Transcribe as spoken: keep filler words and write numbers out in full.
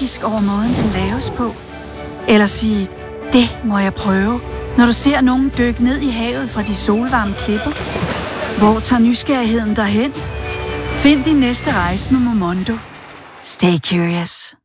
magisk over måden, den laves på? Eller sige, det må jeg prøve, når du ser nogen dykke ned i havet fra de solvarme klipper? Hvor tager nysgerrigheden derhen? Find din næste rejse med Momondo. Stay curious.